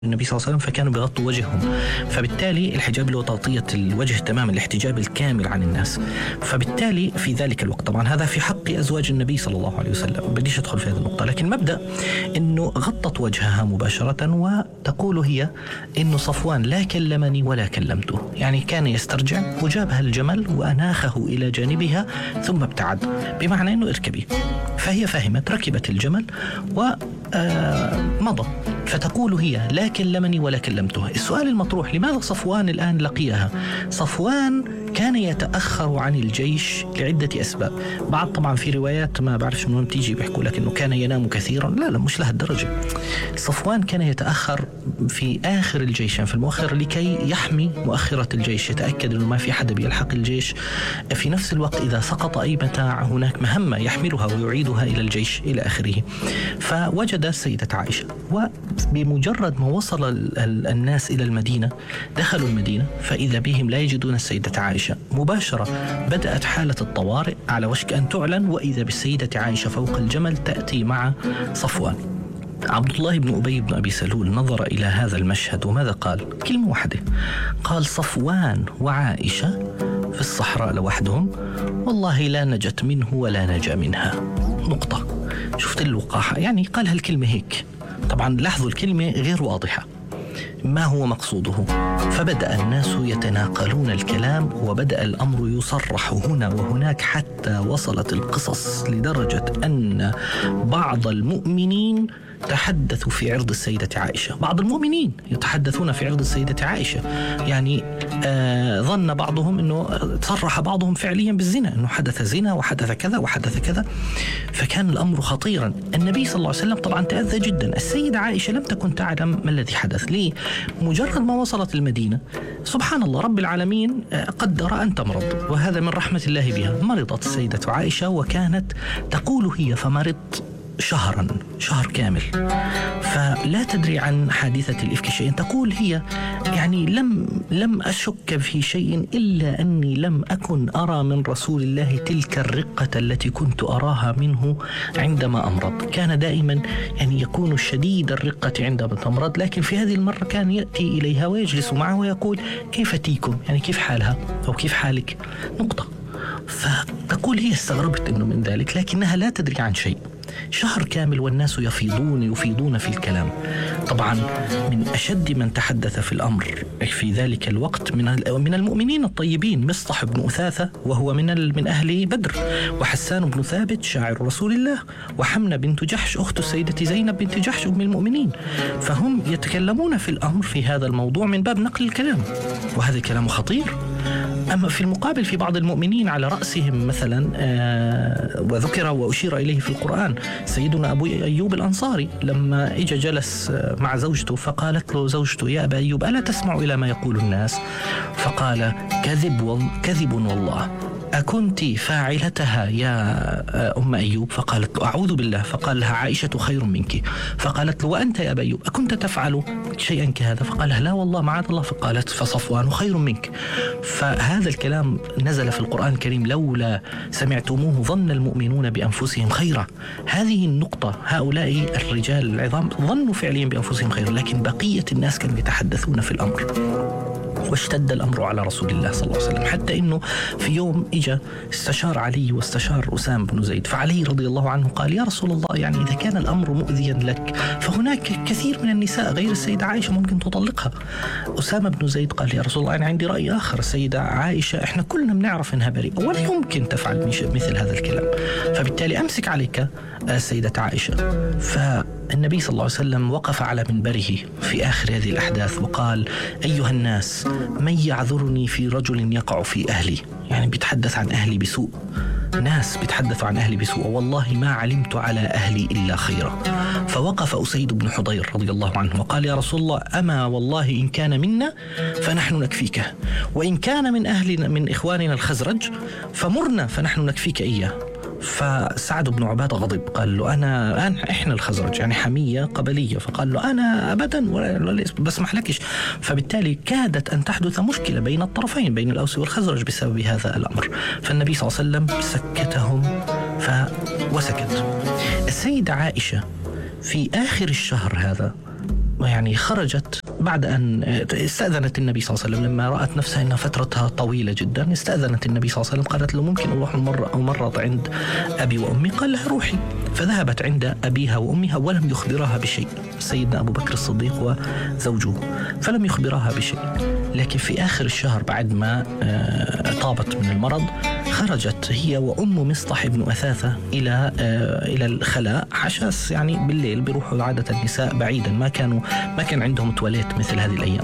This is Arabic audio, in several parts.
النبي صلى الله عليه وسلم فكانوا بيغطوا وجههم، فبالتالي الحجاب اللي هو تغطية الوجه تماما، الاحتجاب الكامل عن الناس. فبالتالي في ذلك الوقت طبعا هذا في حق أزواج النبي صلى الله عليه وسلم، بديش أدخل في هذه النقطة، لكن مبدأ إنه غطت وجهها مباشرة، وتقول هي إنه صفوان لا كلمني ولا كلمته، يعني كان يسترجع وجابها الجمل وأناخه إلى جانبها ثم ابتعد، بمعنى إنه اركبي. فهي فهمت، ركبت الجمل ومضى. فتقول هي لا كلمني ولا كلمته. السؤال المطروح، لماذا صفوان الآن لقيها؟ صفوان كان يتأخر عن الجيش لعدة أسباب. بعض طبعا في روايات ما بعرفش من وين تيجي بيحكوا لك إنه كان ينام كثيرا، لا مش لهالدرجة. صفوان كان يتأخر في آخر الجيش، يعني في المؤخر، لكي يحمي مؤخرة الجيش، يتأكد إنه ما في حدا بيلحق الجيش. في نفس الوقت إذا سقط أي متاع هناك مهمة يحملها ويعيدها إلى الجيش إلى آخره. فوجد السيدة عائشة، وبمجرد ما وصل الناس إلى المدينة دخلوا المدينة فإذا بهم لا يجدون السيدة عائشة. مباشرة بدأت حالة الطوارئ على وشك أن تعلن، وإذا بالسيدة عائشة فوق الجمل تأتي مع صفوان. عبد الله بن أبي بن أبي سلول نظر إلى هذا المشهد وماذا قال؟ كلمة واحدة، قال: صفوان وعائشة في الصحراء لوحدهم والله لا نجت منه ولا نجا منها. نقطة. شفت الوقاحة؟ يعني قال هالكلمة هيك. طبعا لاحظوا الكلمة غير واضحة ما هو مقصوده. فبدأ الناس يتناقلون الكلام، وبدأ الأمر يصرح هنا وهناك، حتى وصلت القصص لدرجة أن بعض المؤمنين تحدثوا في عرض السيدة عائشة. بعض المؤمنين يتحدثون في عرض السيدة عائشة، يعني ظن بعضهم أنه صرح بعضهم فعليا بالزنا، أنه حدث زنا وحدث كذا وحدث كذا. فكان الأمر خطيرا. النبي صلى الله عليه وسلم طبعا تأذى جدا. السيدة عائشة لم تكن تعلم ما الذي حدث. ليه؟ مجرد ما وصلت المدينة سبحان الله رب العالمين قدر أن تمرض، وهذا من رحمة الله بها. مرضت السيدة عائشة وكانت تقول هي: فمرضت شهر كامل، فلا تدري عن حادثة الإفك شيئا. تقول هي: يعني لم أشك في شيء إلا أني لم أكن أرى من رسول الله تلك الرقة التي كنت أراها منه عندما أمرض. كان دائما يعني يكون شديد الرقة عندما تمرض، لكن في هذه المرة كان يأتي إليها ويجلس معها ويقول: كيف تيكم؟ يعني كيف حالها أو كيف حالك؟ نقطة. فتقول هي استغربت إنه من ذلك، لكنها لا تدري عن شيء. شهر كامل والناس يفيضون في الكلام. طبعا من أشد من تحدث في الأمر في ذلك الوقت من المؤمنين الطيبين مصطح بن أثاثة، وهو من أهل بدر، وحسان بن ثابت شاعر رسول الله، وحمنة بنت جحش أخت السيدة زينب بنت جحش أم المؤمنين. فهم يتكلمون في الأمر في هذا الموضوع من باب نقل الكلام، وهذا كلام خطير. أما في المقابل في بعض المؤمنين على رأسهم مثلا وذكر وأشير إليه في القرآن سيدنا أبو أيوب الأنصاري، لما إجا جلس مع زوجته فقالت له زوجته: يا أبا أيوب ألا تسمع إلى ما يقول الناس؟ فقال: كذب والله، أكنت فاعلتها يا أم أيوب؟ فقالت له: أعوذ بالله. فقال لها: عائشة خير منك. فقالت له: وأنت يا أبا أيوب أكنت تفعل شيئا كهذا؟ فقال لها: لا والله معاذ الله. فقالت: فصفوان خير منك. فهذا الكلام نزل في القرآن الكريم: لولا سمعتموه ظن المؤمنون بأنفسهم خيرا. هذه النقطة، هؤلاء الرجال العظام ظنوا فعليا بأنفسهم خيرا، لكن بقية الناس كانوا يتحدثون في الأمر. واشتد الأمر على رسول الله صلى الله عليه وسلم، حتى إنه في يوم إجا استشار علي واستشار أسامة بن زيد. فعلي رضي الله عنه قال: يا رسول الله، يعني إذا كان الأمر مؤذيا لك فهناك كثير من النساء غير السيدة عائشة ممكن تطلقها. أسامة بن زيد قال: يا رسول الله، أنا عندي رأي آخر. السيدة عائشة إحنا كلنا بنعرف إنها بريئة ولا يمكن تفعل مثل هذا الكلام، فبالتالي أمسك عليك السيدة عائشة. فالنبي صلى الله عليه وسلم وقف على منبره في آخر هذه الأحداث وقال: أيها الناس، من يعذرني في رجل يقع في أهلي؟ يعني بيتحدث عن أهلي بسوء، ناس بيتحدثوا عن أهلي بسوء، والله ما علمت على أهلي إلا خيرا. فوقف أسيد بن حضير رضي الله عنه وقال: يا رسول الله، أما والله إن كان منا فنحن نكفيك، وإن كان من إخواننا الخزرج فمرنا فنحن نكفيك إياه. فسعد بن عبادة غضب، قال له: إحنا الخزرج، يعني حمية قبلية. فقال له: أنا أبدا ولا بسمح لكش. فبالتالي كادت أن تحدث مشكلة بين الطرفين، بين الأوس والخزرج، بسبب هذا الأمر. فالنبي صلى الله عليه وسلم سكتهم وسكت. السيدة عائشة في آخر الشهر هذا يعني خرجت بعد أن استأذنت النبي صلى الله عليه وسلم لما رأت نفسها أن فترتها طويلة جدا. استأذنت النبي صلى الله عليه وسلم، قالت له ممكن أروح مرة عند أبي وأمي؟ قال لها روحي. فذهبت عند أبيها وأمها ولم يخبرها بشيء، سيدنا أبو بكر الصديق وزوجه، فلم يخبرها بشيء. لكن في آخر الشهر بعد ما طابت من المرض خرجت هي وأم مصطح بن أثاثة إلى الخلاء، حشاس يعني بالليل بيروحوا عادة النساء بعيدا، ما كان عندهم تواليت مثل هذه الأيام.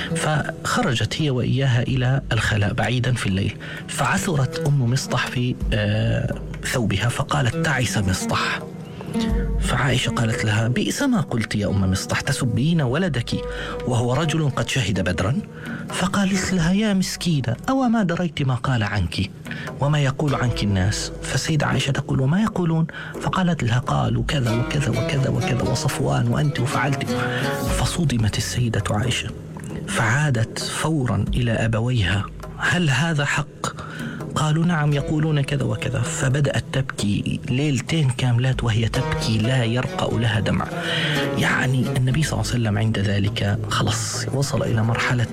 فخرجت هي وإياها إلى الخلاء بعيدا في الليل، فعثرت أم مصطح في ثوبها فقالت تعس مصطح. فعائشة قالت لها بئس ما قلت يا أم مصطح، تسبين ولدك وهو رجل قد شهد بدرا؟ فقالت لها يا مسكينة أو ما دريت ما قال عنك وما يقول عنك الناس؟ فسيدة عائشة تقول وما يقولون؟ فقالت لها قالوا كذا وكذا وكذا وكذا وصفوان وأنت وفعلت. فصدمت السيدة عائشة فعادت فورا إلى أبويها، هل هذا حق؟ قالوا نعم يقولون كذا وكذا. فبدأت تبكي ليلتين كاملات وهي تبكي لا يرقأ لها دمع. يعني النبي صلى الله عليه وسلم عند ذلك خلص وصل إلى مرحلة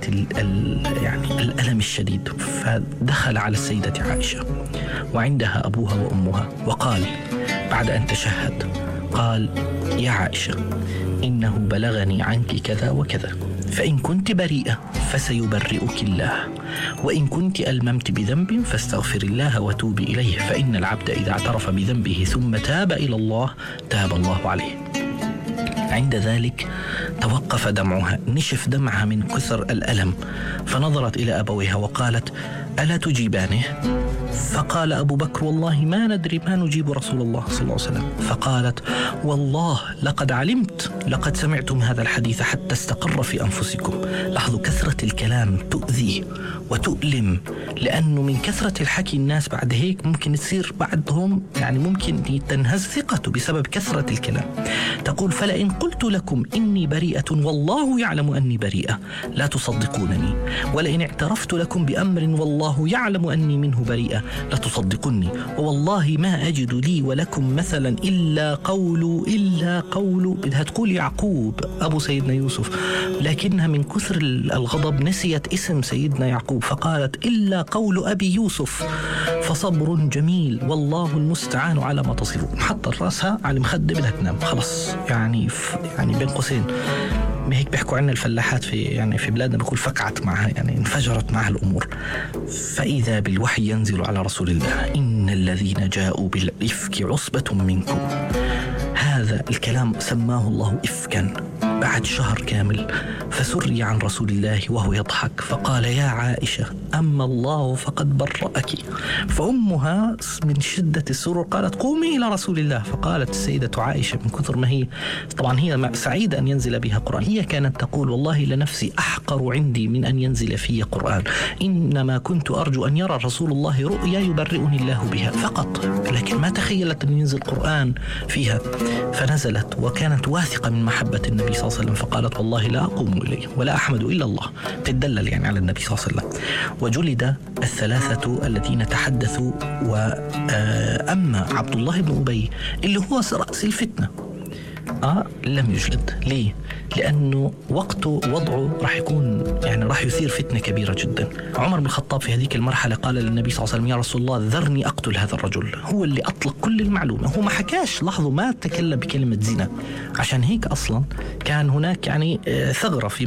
يعني الألم الشديد، فدخل على السيدة عائشة وعندها أبوها وأمها وقال بعد أن تشهد، قال يا عائشة إنه بلغني عنك كذا وكذا، فإن كنت بريئة فسيبرئك الله، وإن كنت ألممت بذنب فاستغفر الله وتوبي إليه، فإن العبد إذا اعترف بذنبه ثم تاب إلى الله تاب الله عليه. عند ذلك توقف دمعها، نشف دمعها من كثر الألم، فنظرت إلى أبويها وقالت ألا تجيبانه؟ فقال أبو بكر والله ما ندري ما نجيب رسول الله صلى الله عليه وسلم. فقالت والله لقد علمت، لقد سمعتم هذا الحديث حتى استقر في أنفسكم. لاحظوا كثرة الكلام تؤذي وتؤلم، لأنه من كثرة الحكي الناس بعد هيك ممكن تصير بعضهم يعني ممكن تنهز ثقته بسبب كثرة الكلام. تقول فلئن قلت لكم إني بريئة والله يعلم أني بريئة لا تصدقونني، ولئن اعترفت لكم بأمر والله يعلم أني منه بريئة لا تصدقني، ووالله ما أجد لي ولكم مثلا إلا قول بدها تقول يعقوب أبو سيدنا يوسف، لكنها من كثر الغضب نسيت اسم سيدنا يعقوب فقالت إلا قول أبي يوسف فصبر جميل والله المستعان على ما تصفون. حط رأسها على المخدة بدها تنام خلص، يعني بين قوسين ما هيك بيحكوا عنا الفلاحات في بلادنا بيقول فقعت معها، يعني انفجرت معها الأمور. فإذا بالوحي ينزل على رسول الله إن الذين جاءوا بالإفك عصبة منكم. هذا الكلام سماه الله إفكا بعد شهر كامل، فسري عن رسول الله وهو يضحك فقال يا عائشة أما الله فقد برأك. فأمها من شدة السرور قالت قومي إلى رسول الله. فقالت السيدة عائشة من كثر ما هي طبعا هي سعيدة أن ينزل بها قرآن، هي كانت تقول والله لنفسي أحقر عندي من أن ينزل في قرآن، إنما كنت أرجو أن يرى رسول الله رؤيا يبرئني الله بها فقط، لكن ما تخيلت أن ينزل قرآن فيها. فنزلت وكانت واثقة من محبة النبي صلى الله عليه وسلم، فقالت والله لا أقوم إليه ولا أحمد إلا الله، تدلل يعني على النبي صلى الله عليه وسلم. وجلد الثلاثة الذين تحدثوا، وأما عبد الله بن أبي اللي هو رأس الفتنة لم يجلد. ليه؟ لأنه وقته وضعه راح يكون يعني راح يثير فتنة كبيرة جدا. عمر بن الخطاب في هذه المرحلة قال للنبي صلى الله عليه وسلم يا رسول الله ذرني أقتل هذا الرجل، هو اللي أطلق كل المعلومة، هو ما حكاش، لاحظوا ما تكلم بكلمة زنا، عشان هيك أصلا كان هناك يعني ثغرة في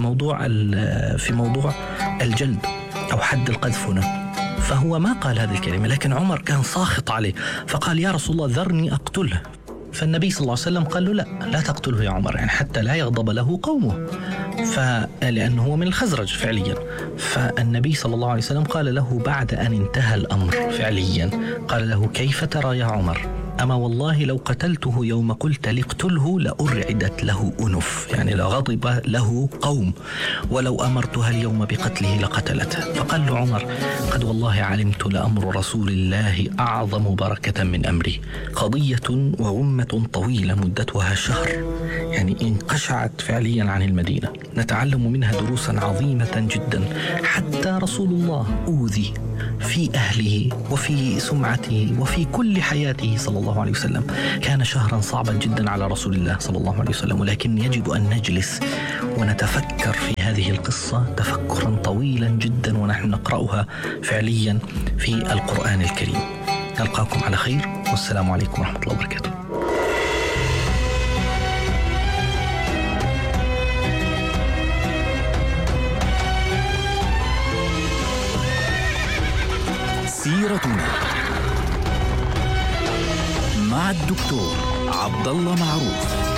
موضوع الجلد أو حد القذف هنا، فهو ما قال هذه الكلمة، لكن عمر كان ساخط عليه فقال يا رسول الله ذرني أقتله. فالنبي صلى الله عليه وسلم قال له لا تقتله يا عمر، يعني حتى لا يغضب له قومه، لأنه هو من الخزرج فعليا. فالنبي صلى الله عليه وسلم قال له بعد أن انتهى الأمر فعليا قال له كيف ترى يا عمر؟ أما والله لو قتلته يوم قلت لقتله لأرعدت له أنف، يعني لغضب له قوم، ولو أمرتها اليوم بقتله لقتلته. فقال له عمر قد والله علمت لأمر رسول الله أعظم بركة من أمري، قضية وغمة طويلة مدتها شهر، يعني انقشعت فعليا عن المدينة، نتعلم منها دروسا عظيمة جدا. حتى رسول الله أوذي في أهله وفي سمعته وفي كل حياته صلى الله الله عليه وسلم. كان شهرا صعبا جدا على رسول الله صلى الله عليه وسلم، ولكن يجب أن نجلس ونتفكر في هذه القصة تفكرا طويلا جدا ونحن نقرأها فعليا في القرآن الكريم. نلقاكم على خير، والسلام عليكم ورحمة الله وبركاته. سيرتنا مع الدكتور عبد الله معروف.